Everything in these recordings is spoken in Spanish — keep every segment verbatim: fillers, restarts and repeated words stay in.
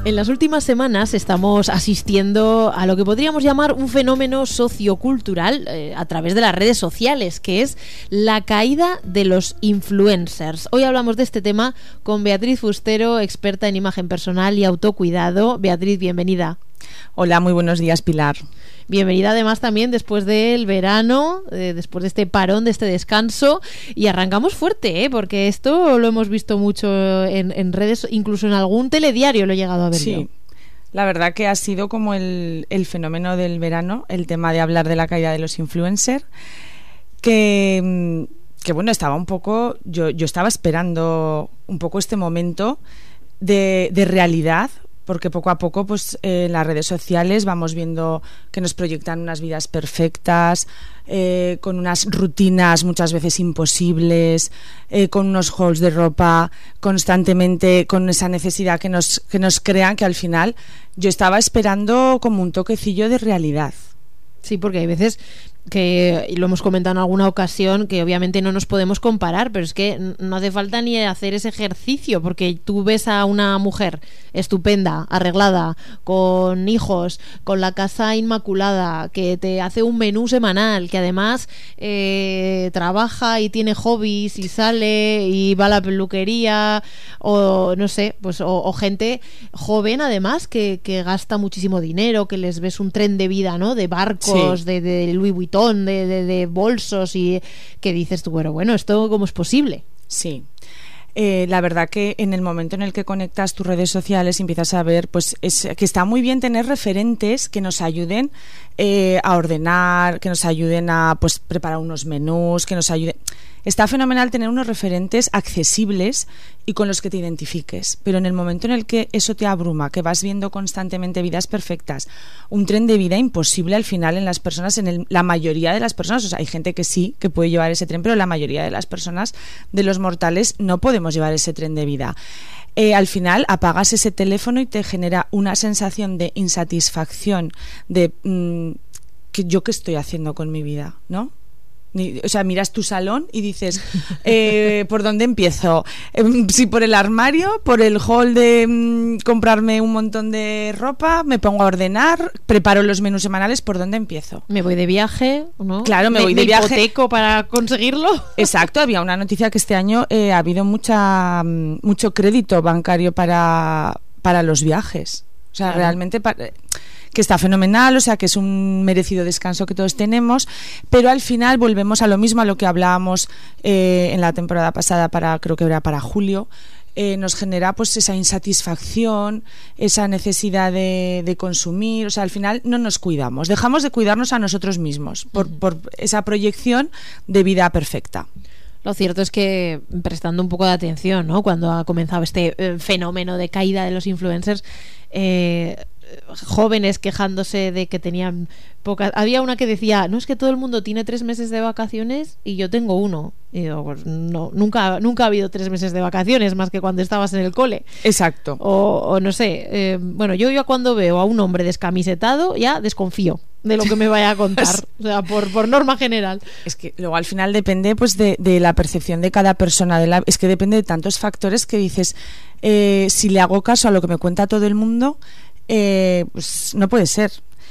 En las últimas semanas estamos asistiendo a lo que podríamos llamar un fenómeno sociocultural eh, a través de las redes sociales, que es la caída de los influencers. Hoy hablamos de este tema con Beatriz Fustero, experta en imagen personal y autocuidado. Beatriz, bienvenida. Hola, muy buenos días, Pilar. Bienvenida además también después del verano, eh, después de este parón, de este descanso, y arrancamos fuerte, ¿eh? Porque esto lo hemos visto mucho en, en redes, incluso en algún telediario lo he llegado a ver. Sí, yo. La verdad que ha sido como el, el fenómeno del verano, el tema de hablar de la caída de los influencers, que, que bueno, estaba un poco, yo, yo estaba esperando un poco este momento de, de realidad, porque poco a poco pues eh, en las redes sociales vamos viendo que nos proyectan unas vidas perfectas, eh, con unas rutinas muchas veces imposibles, eh, con unos hauls de ropa constantemente, con esa necesidad que nos, que nos crean, que al final yo estaba esperando como un toquecillo de realidad. Sí, porque hay veces que, y lo hemos comentado en alguna ocasión, que obviamente no nos podemos comparar, pero es que no hace falta ni hacer ese ejercicio, porque tú ves a una mujer estupenda, arreglada, con hijos, con la casa inmaculada, que te hace un menú semanal, que además eh, trabaja y tiene hobbies y sale y va a la peluquería, o no sé, pues o, o gente joven además que, que gasta muchísimo dinero, que les ves un tren de vida, ¿no? De barcos, sí. de, de Louis Vuitton, De, de, de bolsos, y que dices tú, bueno, bueno, ¿esto cómo es posible? Sí. Eh, la verdad que en el momento en el que conectas tus redes sociales empiezas a ver pues es, que está muy bien tener referentes que nos ayuden eh, a ordenar, que nos ayuden a pues preparar unos menús, que nos ayuden. Está fenomenal tener unos referentes accesibles y con los que te identifiques, pero en el momento en el que eso te abruma, que vas viendo constantemente vidas perfectas, un tren de vida imposible al final en las personas, en el, la mayoría de las personas, o sea, hay gente que sí, que puede llevar ese tren, pero la mayoría de las personas, de los mortales, no podemos llevar ese tren de vida. Eh, al final apagas ese teléfono y te genera una sensación de insatisfacción, de mmm, que yo qué estoy haciendo con mi vida, ¿no? O sea, miras tu salón y dices, eh, ¿por dónde empiezo? Eh, si por el armario, por el hall de mmm, comprarme un montón de ropa, me pongo a ordenar, preparo los menús semanales, ¿por dónde empiezo? Me voy de viaje, ¿no? Claro, me, me voy de me viaje. hipoteco para conseguirlo. Exacto, había una noticia que este año eh, ha habido mucha mucho crédito bancario para, para los viajes. O sea, claro. realmente... Para, que está fenomenal, o sea que es un merecido descanso que todos tenemos, pero al final volvemos a lo mismo, a lo que hablábamos eh, en la temporada pasada, para creo que era para julio, eh, nos genera pues esa insatisfacción, esa necesidad de, de consumir, o sea, al final no nos cuidamos, dejamos de cuidarnos a nosotros mismos por, uh-huh. por esa proyección de vida perfecta. Lo cierto es que, prestando un poco de atención, ¿no?, cuando ha comenzado este eh, fenómeno de caída de los influencers, eh, jóvenes quejándose de que tenían pocas. Había una que decía, no, es que todo el mundo tiene tres meses de vacaciones y yo tengo uno. Y digo, pues no, nunca, nunca ha habido tres meses de vacaciones más que cuando estabas en el cole. Exacto. O, o no sé, eh, bueno, yo ya cuando veo a un hombre descamisetado ya desconfío de lo que me vaya a contar, o sea, por, por norma general. Es que luego al final depende pues de, de la percepción de cada persona, de la, es que depende de tantos factores que dices, eh, si le hago caso a lo que me cuenta todo el mundo, eh, pues no puede ser.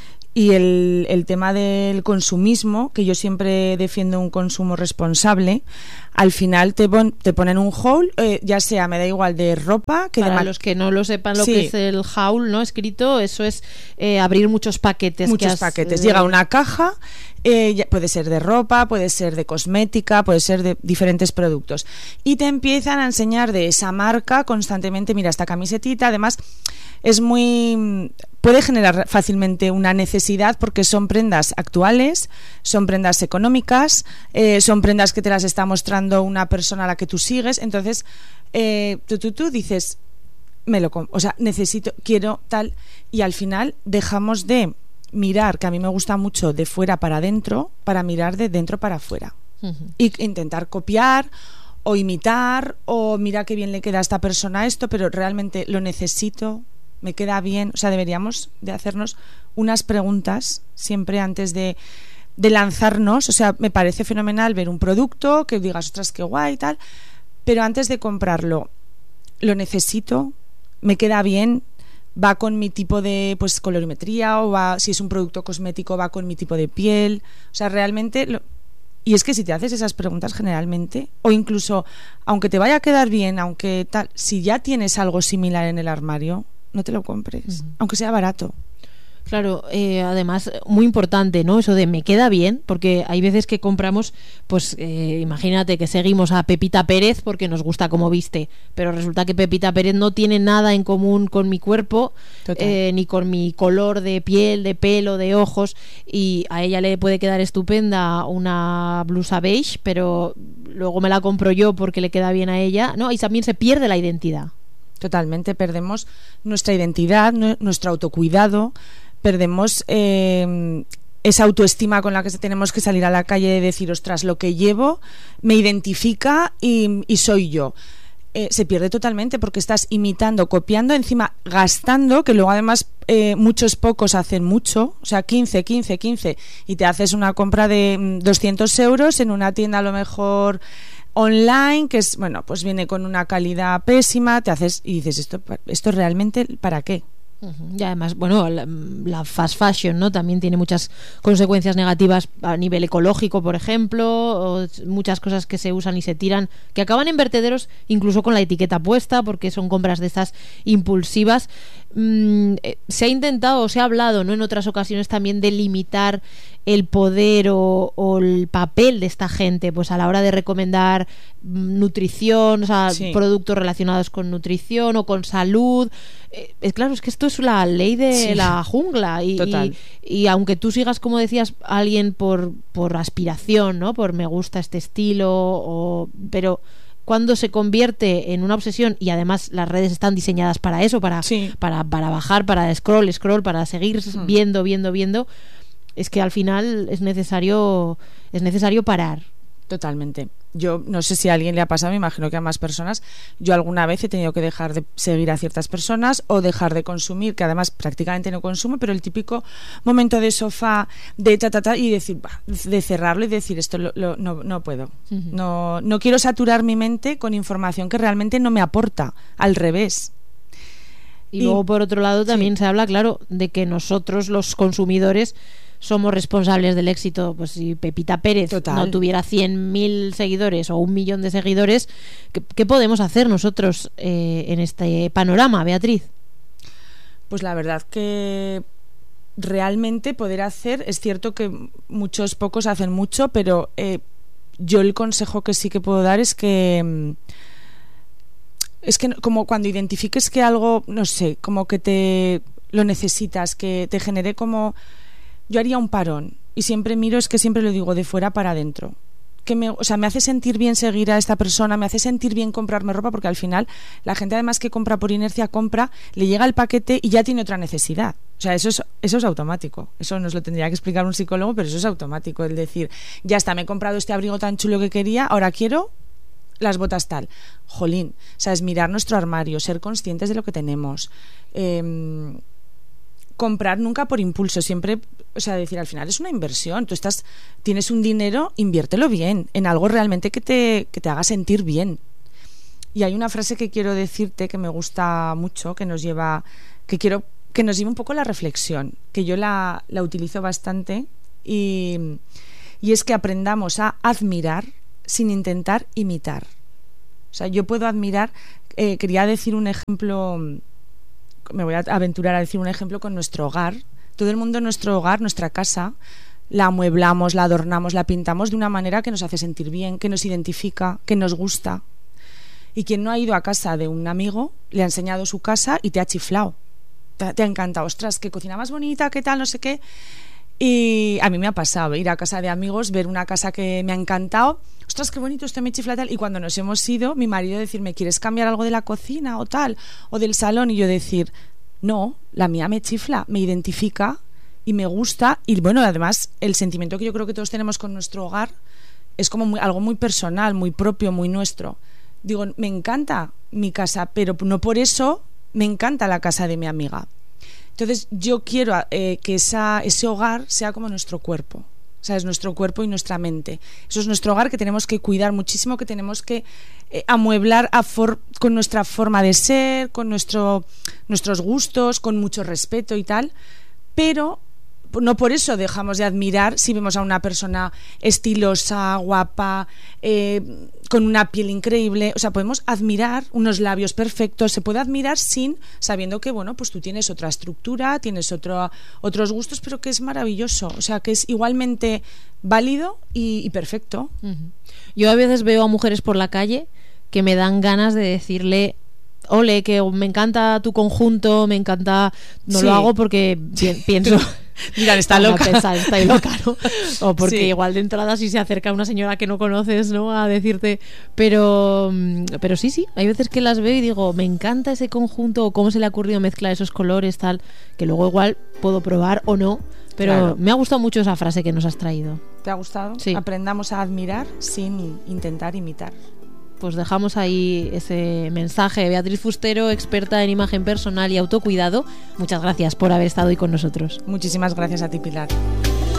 Y el, el tema del consumismo, que yo siempre defiendo un consumo responsable, al final te, pon, te ponen un haul, eh, ya sea, me da igual, de ropa que para de los que no lo sepan lo sí. que es el haul, ¿no?, escrito, eso es eh, abrir muchos paquetes. Muchos que has, paquetes. Eh, Llega una caja, eh, ya, puede ser de ropa, puede ser de cosmética, puede ser de diferentes productos. Y te empiezan a enseñar de esa marca constantemente, mira, esta camisetita, además es muy... puede generar fácilmente una necesidad porque son prendas actuales, son prendas económicas, eh, son prendas que te las está mostrando una persona a la que tú sigues, entonces eh, tú, tú, tú dices, me lo, o sea, necesito, quiero tal, y al final dejamos de mirar, que a mí me gusta mucho, de fuera para adentro, para mirar de dentro para afuera. Uh-huh. Y intentar copiar o imitar, o mira qué bien le queda a esta persona esto, pero realmente lo necesito, me queda bien. O sea, deberíamos de hacernos unas preguntas siempre antes de, de lanzarnos. O sea, me parece fenomenal ver un producto que digas, ostras, qué guay y tal, pero antes de comprarlo, lo necesito, me queda bien, va con mi tipo de pues colorimetría, o va, si es un producto cosmético, va con mi tipo de piel. O sea, realmente lo, y es que si te haces esas preguntas generalmente, o incluso aunque te vaya a quedar bien, aunque tal, si ya tienes algo similar en el armario, no te lo compres, uh-huh. aunque sea barato. Claro, eh, además, muy importante, ¿no? Eso de me queda bien, porque hay veces que compramos, pues eh, imagínate que seguimos a Pepita Pérez porque nos gusta cómo viste, pero resulta que Pepita Pérez no tiene nada en común con mi cuerpo, eh, ni con mi color de piel, de pelo, de ojos, y a ella le puede quedar estupenda una blusa beige, pero luego me la compro yo porque le queda bien a ella, ¿no? Y también se pierde la identidad. Totalmente, perdemos nuestra identidad, nuestro autocuidado, perdemos eh, esa autoestima con la que tenemos que salir a la calle de decir, ostras, lo que llevo me identifica y, y soy yo. Eh, se pierde totalmente porque estás imitando, copiando, encima gastando, que luego además eh, muchos pocos hacen mucho, o sea, quince, quince, quince, y te haces una compra de doscientos euros en una tienda a lo mejor online, que es, bueno, pues viene con una calidad pésima, te haces y dices, esto, esto realmente, ¿para qué? Y además, bueno, la, la fast fashion, ¿no? También tiene muchas consecuencias negativas a nivel ecológico, por ejemplo, o muchas cosas que se usan y se tiran, que acaban en vertederos incluso con la etiqueta puesta, porque son compras de estas impulsivas. Mm, eh, se ha intentado, o se ha hablado, ¿no?, en otras ocasiones también de limitar el poder o, o el papel de esta gente, pues a la hora de recomendar nutrición, o sea, sí. productos relacionados con nutrición o con salud. Eh, claro, es que esto es la ley de sí. la jungla y, y, y aunque tú sigas, como decías, a alguien por, por aspiración, ¿no?, por me gusta este estilo, o, pero cuando se convierte en una obsesión, y además las redes están diseñadas para eso, para, sí. para, para bajar, para scroll, scroll, para seguir hmm. viendo, viendo, viendo, es que al final es necesario es necesario parar. Totalmente. Yo no sé si a alguien le ha pasado, me imagino que a más personas. Yo alguna vez he tenido que dejar de seguir a ciertas personas o dejar de consumir, que además prácticamente no consumo, pero el típico momento de sofá, de ta, ta, ta, y decir, bah, de cerrarlo y decir, esto lo, lo, no, no puedo. Uh-huh. No, no quiero saturar mi mente con información que realmente no me aporta, al revés. Y, y luego, por otro lado, también sí. se habla, claro, de que nosotros, los consumidores, somos responsables del éxito. Pues si Pepita Pérez Total. no tuviera cien mil seguidores o un millón de seguidores, ¿qué, qué podemos hacer nosotros eh, en este panorama, Beatriz? Pues la verdad que realmente poder hacer, es cierto que muchos pocos hacen mucho, pero eh, yo el consejo que sí que puedo dar es que es que como cuando identifiques que algo, no sé, como que te lo necesitas, que te genere como... Yo haría un parón y siempre miro, es que siempre lo digo, de fuera para adentro. Que me, o sea, me hace sentir bien seguir a esta persona, me hace sentir bien comprarme ropa, porque al final la gente además que compra por inercia, compra, le llega el paquete y ya tiene otra necesidad. O sea, eso es, eso es automático. Eso nos lo tendría que explicar un psicólogo, pero eso es automático. El decir, ya está, me he comprado este abrigo tan chulo que quería, ahora quiero las botas tal. Jolín, sabes, mirar nuestro armario, ser conscientes de lo que tenemos. Eh, comprar nunca por impulso, siempre, o sea, decir, al final es una inversión. Tú estás, tienes un dinero, inviértelo bien, en algo realmente que te, que te haga sentir bien. Y hay una frase que quiero decirte que me gusta mucho, que nos lleva, que quiero que nos lleve un poco a la reflexión, que yo la, la utilizo bastante, y, y es que aprendamos a admirar sin intentar imitar. O sea, yo puedo admirar, eh, quería decir un ejemplo, me voy a aventurar a decir un ejemplo con nuestro hogar. Todo el mundo en nuestro hogar, nuestra casa, la amueblamos, la adornamos, la pintamos de una manera que nos hace sentir bien, que nos identifica, que nos gusta. Y quien no ha ido a casa de un amigo, le ha enseñado su casa y te ha chiflado, te, te ha encantado, ostras, qué cocina más bonita, qué tal, no sé qué. Y a mí me ha pasado ir a casa de amigos, ver una casa que me ha encantado, ostras, qué bonito, esto me chifla tal. Y cuando nos hemos ido, mi marido decirme, ¿quieres cambiar algo de la cocina o tal, o del salón? Y yo decir, no, la mía me chifla, me identifica y me gusta. Y bueno, además el sentimiento que yo creo que todos tenemos con nuestro hogar es como muy, algo muy personal, muy propio, muy nuestro. Digo, me encanta mi casa, pero no por eso me encanta la casa de mi amiga. Entonces yo quiero eh, que esa, ese hogar sea como nuestro cuerpo. O sea, es nuestro cuerpo y nuestra mente. Eso es nuestro hogar que tenemos que cuidar muchísimo, que tenemos que eh, amueblar a for- con nuestra forma de ser, con nuestro, nuestros gustos, con mucho respeto y tal. Pero no por eso dejamos de admirar si vemos a una persona estilosa, guapa, eh, con una piel increíble. O sea, podemos admirar unos labios perfectos. Se puede admirar sin sabiendo que, bueno, pues tú tienes otra estructura, tienes otro, otros gustos, pero que es maravilloso. O sea, que es igualmente válido y, y perfecto. Uh-huh. Yo a veces veo a mujeres por la calle que me dan ganas de decirle: ole, que me encanta tu conjunto, me encanta... No sí. Lo hago porque pi- pienso... Mira, está loca. Pensar, está loca, ¿no? O porque sí. igual de entrada si se acerca una señora que no conoces, ¿no? A decirte... Pero pero sí, sí, hay veces que las veo y digo, me encanta ese conjunto, o cómo se le ha ocurrido mezclar esos colores, tal, que luego igual puedo probar o no. Pero claro, me ha gustado mucho esa frase que nos has traído. ¿Te ha gustado? Sí. Aprendamos a admirar sin intentar imitar. Pues dejamos ahí ese mensaje. Beatriz Fustero, experta en imagen personal y autocuidado, muchas gracias por haber estado hoy con nosotros. Muchísimas gracias a ti, Pilar.